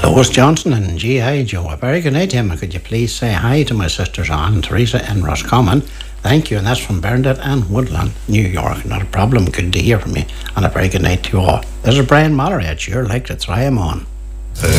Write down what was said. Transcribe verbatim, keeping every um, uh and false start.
Lois Johnson and G I Joe. A very good night to him. Could you please say hi to my sisters Anne and Teresa in Roscommon? Thank you. And that's from Bernadette and Woodland, New York. Not a problem. Good to hear from you. And a very good night to you all. This is Brian Mallory at Your Like to Try 'em On.